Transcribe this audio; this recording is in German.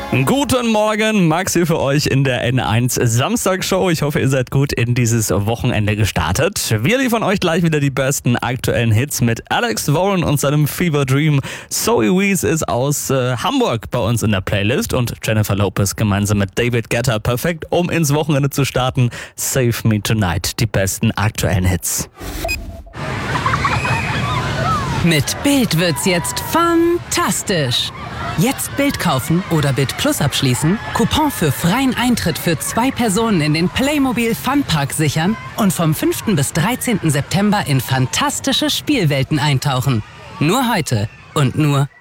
Guten Morgen, Max hier für euch in der N1 Samstagshow. Ich hoffe, ihr seid gut in dieses Wochenende gestartet. Wir liefern euch gleich wieder die besten aktuellen Hits mit Alex Warren und seinem Fever Dream. Zoe Wees ist aus Hamburg bei uns in der Playlist und Jennifer Lopez gemeinsam mit David Guetta. Perfekt, um ins Wochenende zu starten. Save Me Tonight, die besten aktuellen Hits. Mit Bild wird's jetzt fantastisch. Jetzt Bild kaufen oder Bild Plus abschließen, Coupon für freien Eintritt für 2 Personen in den Playmobil Funpark sichern und vom 5. bis 13. September in fantastische Spielwelten eintauchen. Nur heute und nur